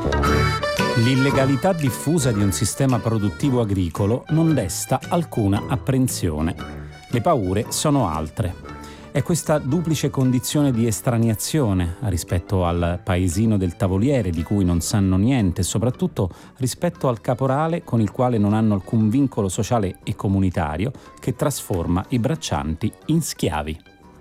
L'illegalità diffusa di un sistema produttivo agricolo non desta alcuna apprensione. Le paure sono altre. È questa duplice condizione di estraniazione rispetto al paesino del tavoliere di cui non sanno niente e soprattutto rispetto al caporale con il quale non hanno alcun vincolo sociale e comunitario che trasforma i braccianti in schiavi.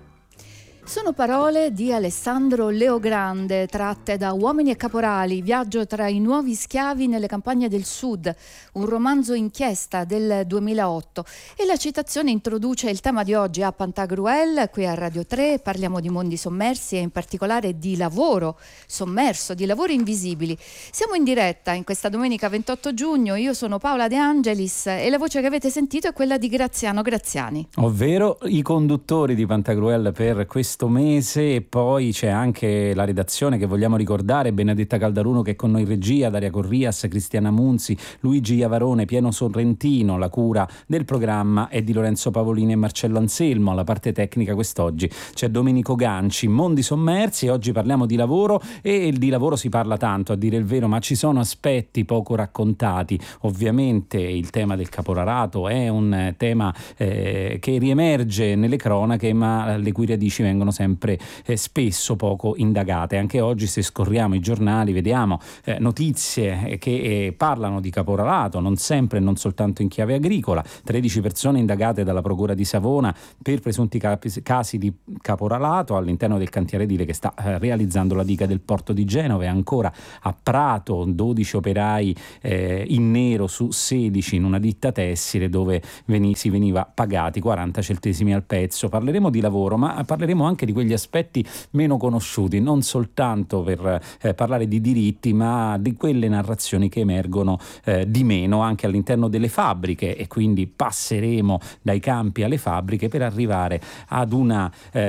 Sono parole di Alessandro Leogrande, tratte da Uomini e Caporali, viaggio tra i nuovi schiavi nelle campagne del sud, un romanzo inchiesta del 2008. E la citazione introduce il tema di oggi a Pantagruel, qui a Radio 3. Parliamo di mondi sommersi e in particolare di lavoro sommerso, di lavori invisibili. Siamo in diretta in questa domenica 28 giugno, io sono Paola De Angelis e la voce che avete sentito è quella di Graziano Graziani. Ovvero i conduttori di Pantagruel per questo mese, e poi c'è anche la redazione che vogliamo ricordare: Benedetta Caldaruno che è con noi in regia, Daria Corrias, Cristiana Munzi, Luigi Iavarone, Piero Sorrentino. La cura del programma è di Lorenzo Pavolini e Marcello Anselmo. Alla parte tecnica quest'oggi c'è Domenico Ganci. Mondi sommersi, e oggi parliamo di lavoro, e di lavoro si parla tanto, a dire il vero, ma ci sono aspetti poco raccontati. Ovviamente il tema del caporalato è un tema che riemerge nelle cronache, ma le cui radici vengono sempre spesso poco indagate. Anche oggi, se scorriamo i giornali, vediamo notizie che parlano di caporalato, non sempre e non soltanto in chiave agricola. 13 persone indagate dalla Procura di Savona per presunti casi di caporalato all'interno del cantiere edile che sta realizzando la diga del porto di Genova. E ancora a Prato 12 operai in nero su 16 in una ditta tessile dove si veniva pagati 40 centesimi al pezzo. Parleremo di lavoro, ma parleremo anche di quegli aspetti meno conosciuti, non soltanto per parlare di diritti, ma di quelle narrazioni che emergono di meno anche all'interno delle fabbriche, e quindi passeremo dai campi alle fabbriche per arrivare ad una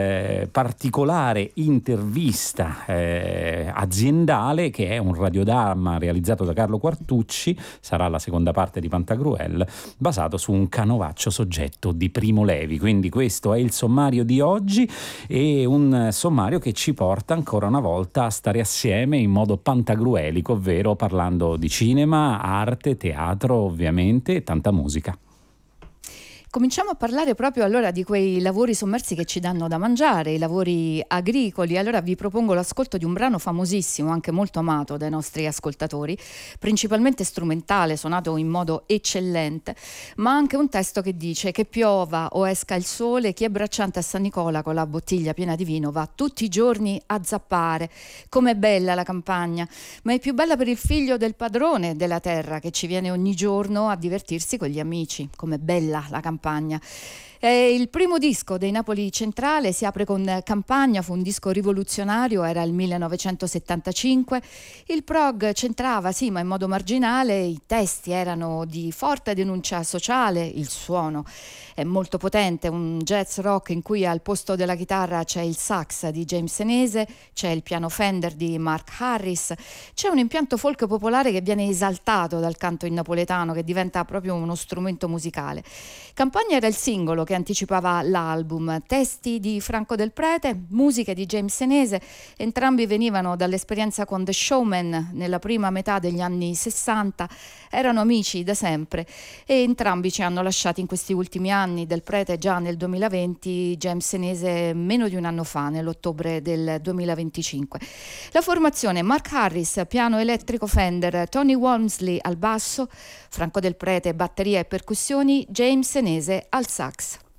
particolare intervista aziendale che è un radiodramma realizzato da Carlo Quartucci, sarà la seconda parte di Pantagruel, basato su un canovaccio soggetto di Primo Levi. Quindi questo è il sommario di oggi, e un sommario che ci porta ancora una volta a stare assieme in modo pantagruelico, ovvero parlando di cinema, arte, teatro ovviamente e tanta musica. Cominciamo a parlare proprio allora di quei lavori sommersi che ci danno da mangiare, i lavori agricoli. Allora vi propongo l'ascolto di un brano famosissimo, anche molto amato dai nostri ascoltatori, principalmente strumentale, suonato in modo eccellente, ma anche un testo che dice: che piova o esca il sole, chi è bracciante a San Nicola con la bottiglia piena di vino va tutti i giorni a zappare. Com'è bella la campagna, ma è più bella per il figlio del padrone della terra che ci viene ogni giorno a divertirsi con gli amici. Com'è bella la campagna. Il primo disco dei Napoli Centrale si apre con Campagna, fu un disco rivoluzionario, era il 1975. Il prog c'entrava, sì, ma in modo marginale, i testi erano di forte denuncia sociale, il suono è molto potente, un jazz rock in cui al posto della chitarra c'è il sax di James Senese, c'è il piano Fender di Mark Harris, c'è un impianto folk popolare che viene esaltato dal canto in napoletano, che diventa proprio uno strumento musicale. Campagna era il singolo che anticipava l'album, testi di Franco Del Prete, musiche di James Senese, entrambi venivano dall'esperienza con The Showman nella prima metà degli anni 60, erano amici da sempre e entrambi ci hanno lasciati in questi ultimi anni, Del Prete già nel 2020, James Senese meno di un anno fa, nell'ottobre del 2025. La formazione: Mark Harris, piano elettrico Fender, Tony Walmsley al basso, Franco Del Prete batteria e percussioni, James Senese al sax.